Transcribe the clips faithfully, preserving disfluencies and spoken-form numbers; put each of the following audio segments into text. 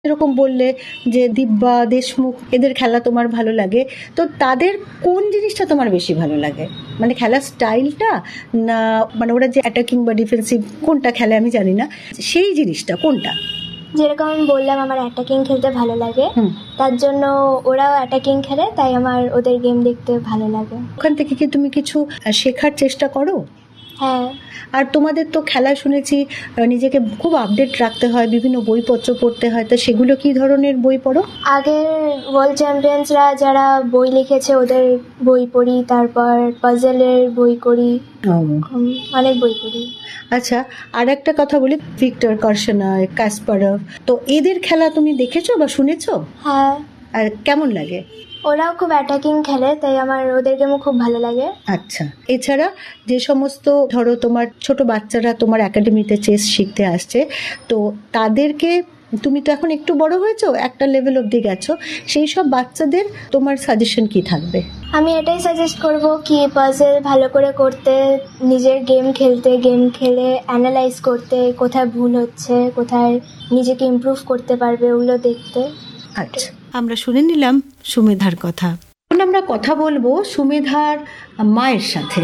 এরকম বললে যে দিব্যা, দেশমুখ এদের খেলা তোমার ভালো লাগে, তো তাদের কোন জিনিসটা তোমার বেশি ভালো লাগে? মানে খেলার স্টাইলটা, না মানে ওরা যে অ্যাটাকিং বা ডিফেন্সিভ কোনটা খেলে আমি জানি না, সেই জিনিসটা কোনটা? যেরকম আমি বললাম আমার অ্যাটাকিং খেলতে ভালো লাগে, তার জন্য ওরাও অ্যাটাকিং খেলে, তাই আমার ওদের গেম দেখতে ভালো লাগে। ওখান থেকে কি তুমি কিছু শেখার চেষ্টা করো? হ্যাঁ। আর তোমাদের তো খেলা শুনেছি নিজেকে খুব আপডেট রাখতে হয়, বিভিন্ন বইপত্র পড়তে হয়, তো সেগুলো কি ধরনের বই পড়ো? আগের ওয়ার্ল্ড চ্যাম্পিয়ন্সরা যারা বই লিখেছে ওদের বই পড়ি, তারপর পাজেলের বই করি, অনেক বই পড়ি। আচ্ছা, আর একটা কথা বলি, ভিক্টর কারশনয়, কাসপারভ, তো এদের খেলা তুমি দেখেছো বা শুনেছো? হ্যাঁ। আর কেমন লাগে? ওরাও খুব অ্যাটাকিং খেলে, তাই আমার ওদের গেমও খুব ভালো লাগে। আচ্ছা, এছাড়া যে সমস্ত ধরো তোমার ছোট বাচ্চারা তোমার একাডেমিতে চেস শিখতে আসছে, তো তাদেরকে, তুমি তো এখন একটু বড় হয়েছো, একটা লেভেল অবধি গেছো, সেই সব বাচ্চাদের তোমার সাজেশন কি থাকবে? আমি এটাই সাজেস্ট করব কি পাজল ভালো করে করতে, নিজের গেম খেলতে, গেম খেলে অ্যানালাইজ করতে, কোথায় ভুল হচ্ছে, কোথায় নিজেকে ইমপ্রুভ করতে পারবে ওগুলো দেখতে। আচ্ছা, আমরা শুনে নিলাম সুমেধার কথা। এখন আমরা কথা বলবো সুমেধার মায়ের সাথে।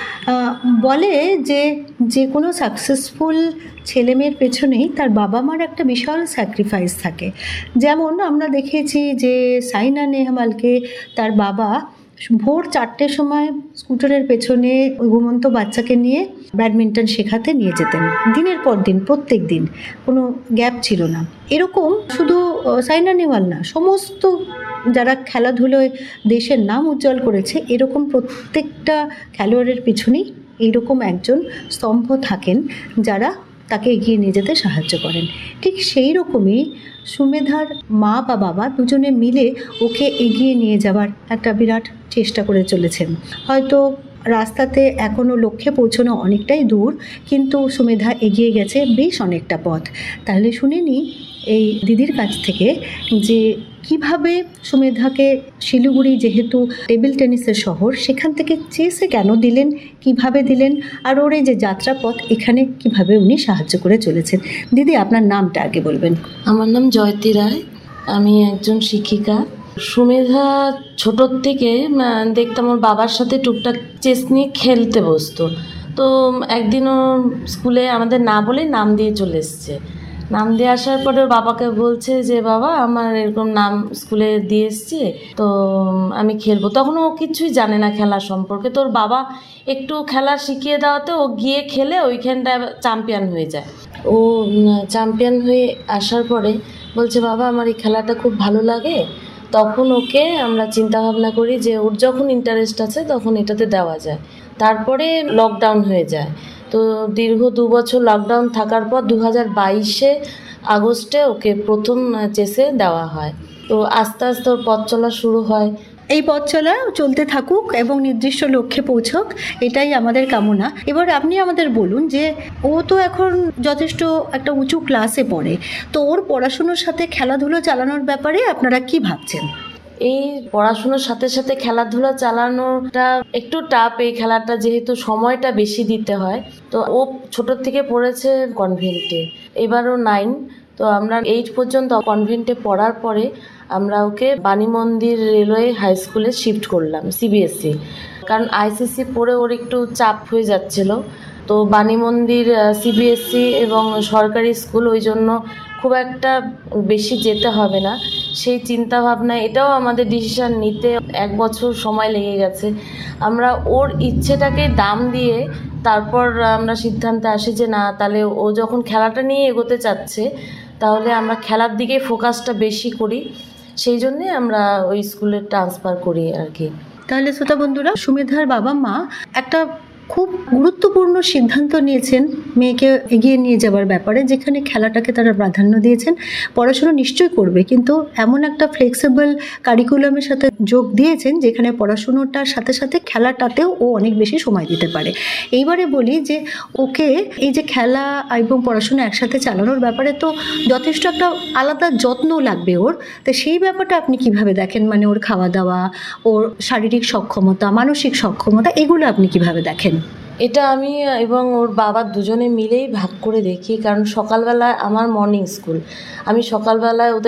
বলে যে যে কোনো সাকসেসফুল ছেলেমেয়ের পেছনেই তার বাবা মার একটা বিশাল স্যাক্রিফাইস থাকে। যেমন আমরা দেখেছি যে সাইনা নেহওয়ালকে তার বাবা ভোর চারটের সময় স্কুটারের পেছনে ওই ঘুমন্ত বাচ্চাকে নিয়ে ব্যাডমিন্টন শেখাতে নিয়ে যেতেন, দিনের পর দিন, প্রত্যেক দিন, কোনো গ্যাপ ছিল না। এরকম শুধু সাইনা নেহওয়াল না, সমস্ত যারা খেলাধুলোয় দেশের নাম উজ্জ্বল করেছে, এরকম প্রত্যেকটা খেলোয়াড়ের পিছনেই এইরকম একজন স্তম্ভ থাকেন যারা তাকে এগিয়ে নিয়ে যেতে সাহায্য করেন। ঠিক সেই রকমই সুমেধার মা বা বাবা দুজনে মিলে ওকে এগিয়ে নিয়ে যাওয়ার একটা বিরাট চেষ্টা করে চলেছেন। হয়তো রাস্তাতে এখনও লক্ষ্যে পৌঁছানো অনেকটাই দূর, কিন্তু সুমেধা এগিয়ে গেছে বেশ অনেকটা পথ। তাহলে শুনে নিই এই দিদির কাছ থেকে যে কিভাবে সুমেধাকে শিলিগুড়ি যেহেতু টেবিল টেনিসের শহর, সেখান থেকে চেসে কেন দিলেন, কিভাবে দিলেন, আর ওর এই যে যাত্রাপথ এখানে কিভাবে উনি সাহায্য করে চলেছেন। দিদি, আপনার নামটা আগে বলবেন। আমার নাম জয়তী রায়, আমি একজন শিক্ষিকা। সুমেধা ছোটোর থেকে দেখতাম ওর বাবার সাথে টুকটাক চেস নিয়ে খেলতে বসতো, তো একদিন ও স্কুলে আমাদের না বলে নাম দিয়ে চলে এসছে। নাম দিয়ে আসার পরে ওর বাবাকে বলছে যে বাবা আমার এরকম নাম স্কুলে দিয়ে এসছি, তো আমি খেলবো। তখন ও কিছুই জানে না খেলা সম্পর্কে, তো ওর বাবা একটু খেলা শিখিয়ে দেওয়াতে ও গিয়ে খেলে ওইখানটায় চ্যাম্পিয়ন হয়ে যায়। ও চ্যাম্পিয়ন হয়ে আসার পরে বলছে বাবা আমার এই খেলাটা খুব ভালো লাগে। তখন ওকে আমরা চিন্তা ভাবনা করি যে ওর যখন ইন্টারেস্ট আছে তখন এটাতে দেওয়া যায়। তারপরে লকডাউন হয়ে যায়, তো দীর্ঘ দু বছর লকডাউন থাকার পর দু হাজার বাইশে আগস্টে ওকে প্রথম চেসে দেওয়া হয়। তো আস্তে আস্তে ওর পথ চলা শুরু হয়। এই পথ চলা চলতে থাকুক এবং নির্দিষ্ট লক্ষ্যে পৌঁছক, এটাই আমাদের কামনা। এবার আপনি আমাদের বলুন যে ও তো এখন যথেষ্ট একটা উঁচু ক্লাসে পড়ে, তো ওর পড়াশুনোর সাথে খেলাধুলো চালানোর ব্যাপারে আপনারা কি ভাবছেন? এই পড়াশোনার সাথে সাথে খেলাধুলা চালানোটা একটু টাফ, এই খেলাটা যেহেতু সময়টা বেশি দিতে হয়। তো ও ছোটোর থেকে পড়েছে কনভেন্টে, এবারও নাইন, তো আমরা এইট পর্যন্ত কনভেন্টে পড়ার পরে আমরা ওকে বাণী মন্দির রেলওয়ে হাই স্কুলে শিফট করলাম, সিবিএসসি, কারণ আইসিসি পড়ে ওর একটু চাপ হয়ে যাচ্ছিল। তো বাণী মন্দির সিবিএসসি এবং সরকারি স্কুল, ওই জন্য খুব একটা বেশি যেতে হবে না, সেই চিন্তা ভাবনা, এটাও আমাদের ডিসিশান নিতে এক বছর সময় লেগে গেছে। আমরা ওর ইচ্ছেটাকে দাম দিয়ে তারপর আমরা সিদ্ধান্তে আসি যে না, তাহলে ও যখন খেলাটা নিয়ে এগোতে চাচ্ছে তাহলে আমরা খেলার দিকে ফোকাসটা বেশি করি, সেই জন্যে আমরা ওই স্কুলে ট্রান্সফার করি আর কি। তাহলে শ্রোতা বন্ধুরা, সুমেধার বাবা মা একটা খুব গুরুত্বপূর্ণ সিদ্ধান্ত নিয়েছেন মেয়েকে এগিয়ে নিয়ে যাওয়ার ব্যাপারে, যেখানে খেলাটাকে তারা প্রাধান্য দিয়েছেন। পড়াশোনা নিশ্চয়ই করবে, কিন্তু এমন একটা ফ্লেক্সিবল কারিকুলামের সাথে যোগ দিয়েছেন যেখানে পড়াশুনোটার সাথে সাথে খেলাটাতেও ও অনেক বেশি সময় দিতে পারে। এইবারে বলি যে ওকে এই যে খেলা এবং পড়াশোনা একসাথে চালানোর ব্যাপারে তো যথেষ্ট একটা আলাদা যত্ন লাগবে ওর, তো সেই ব্যাপারটা আপনি কিভাবে দেখেন? মানে ওর খাওয়া দাওয়া, ওর শারীরিক সক্ষমতা, মানসিক সক্ষমতা, এগুলো আপনি কিভাবে দেখেন? এটা আমি এবং ওর বাবা দুজনে মিলেই ভাগ করে দেখি, কারণ সকালবেলায় আমার মর্নিং স্কুল, আমি সকালবেলায় ওদের